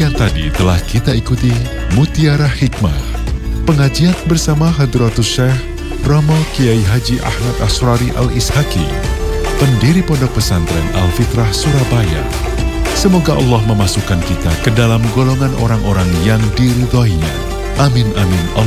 Demikian tadi telah kita ikuti Mutiara Hikmah, pengajian bersama Hadratus Syekh Romo Kiai Haji Ahmad Asrari Al-Ishaki, pendiri Pondok Pesantren Al-Fitrah Surabaya. Semoga Allah memasukkan kita ke dalam golongan orang-orang yang diridhoinya. Amin amin.